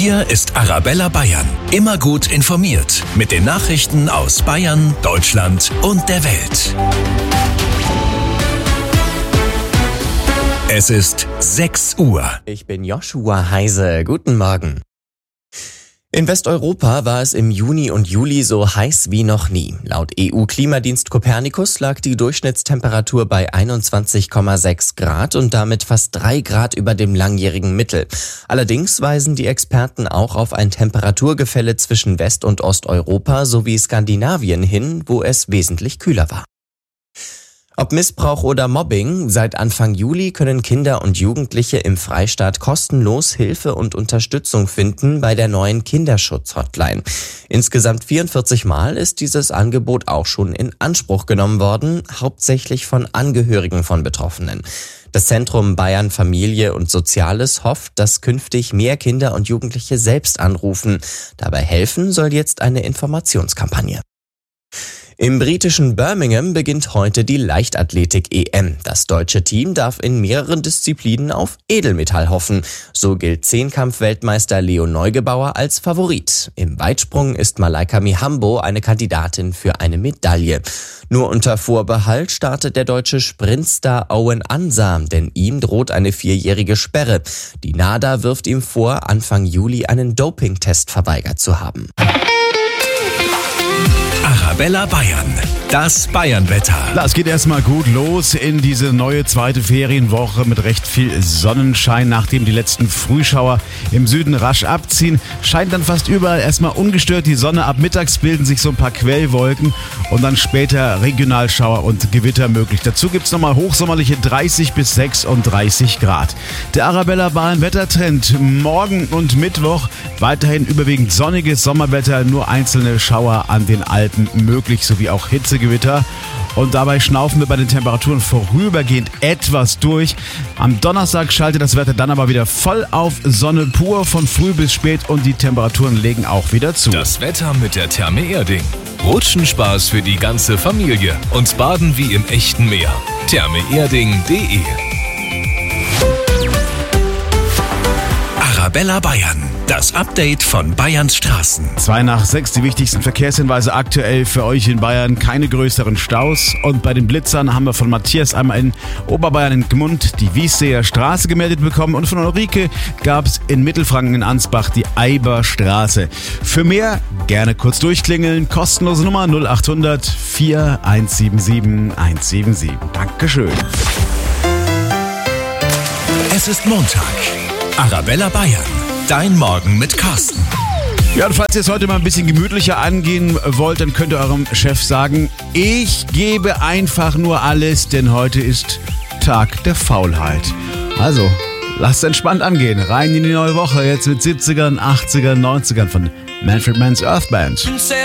Hier ist Arabella Bayern. Immer gut informiert mit den Nachrichten aus Bayern, Deutschland und der Welt. Es ist 6 Uhr. Ich bin Joshua Heise. Guten Morgen. In Westeuropa war es im Juni und Juli so heiß wie noch nie. Laut EU-Klimadienst Copernicus lag die Durchschnittstemperatur bei 21,6 Grad und damit fast 3 Grad über dem langjährigen Mittel. Allerdings weisen die Experten auch auf ein Temperaturgefälle zwischen West- und Osteuropa sowie Skandinavien hin, wo es wesentlich kühler war. Ob Missbrauch oder Mobbing, seit Anfang Juli können Kinder und Jugendliche im Freistaat kostenlos Hilfe und Unterstützung finden bei der neuen Kinderschutz-Hotline. Insgesamt 44 Mal ist dieses Angebot auch schon in Anspruch genommen worden, hauptsächlich von Angehörigen von Betroffenen. Das Zentrum Bayern Familie und Soziales hofft, dass künftig mehr Kinder und Jugendliche selbst anrufen. Dabei helfen soll jetzt eine Informationskampagne. Im britischen Birmingham beginnt heute die Leichtathletik-EM. Das deutsche Team darf in mehreren Disziplinen auf Edelmetall hoffen. So gilt Zehnkampf-Weltmeister Leo Neugebauer als Favorit. Im Weitsprung ist Malaika Mihambo eine Kandidatin für eine Medaille. Nur unter Vorbehalt startet der deutsche Sprintstar Owen Ansah, denn ihm droht eine 4-jährige Sperre. Die NADA wirft ihm vor, Anfang Juli einen Dopingtest verweigert zu haben. Arabella Bayern, das Bayernwetter. Das geht erstmal gut los in diese neue zweite Ferienwoche mit recht viel Sonnenschein. Nachdem die letzten Frühschauer im Süden rasch abziehen, scheint dann fast überall erstmal ungestört die Sonne. Ab mittags bilden sich so ein paar Quellwolken und dann später Regionalschauer und Gewitter möglich. Dazu gibt's nochmal hochsommerliche 30 bis 36 Grad. Der Arabella Bayern Wettertrend morgen und Mittwoch weiterhin überwiegend sonniges Sommerwetter, nur einzelne Schauer an den Alpen möglich, sowie auch Hitzegewitter. Und dabei schnaufen wir bei den Temperaturen vorübergehend etwas durch. Am Donnerstag schaltet das Wetter dann aber wieder voll auf Sonne pur von früh bis spät und die Temperaturen legen auch wieder zu. Das Wetter mit der Therme Erding. Rutschenspaß für die ganze Familie und Baden wie im echten Meer. thermeerding.de. Arabella Bayern. Das Update von Bayerns Straßen. 5:02, die wichtigsten Verkehrshinweise aktuell für euch in Bayern. Keine größeren Staus. Und bei den Blitzern haben wir von Matthias einmal in Oberbayern in Gmund die Wiesseer Straße gemeldet bekommen. Und von Ulrike gab es in Mittelfranken in Ansbach die Eiberstraße. Für mehr gerne kurz durchklingeln. Kostenlose Nummer 0800 4177 177. Dankeschön. Es ist Montag. Arabella Bayern. Dein Morgen mit Carsten. Ja, und falls ihr es heute mal ein bisschen gemütlicher angehen wollt, dann könnt ihr eurem Chef sagen, ich gebe einfach nur alles, denn heute ist Tag der Faulheit. Also, lasst entspannt angehen. Rein in die neue Woche, jetzt mit 70ern, 80ern, 90ern von Manfred Mann's Earth Band.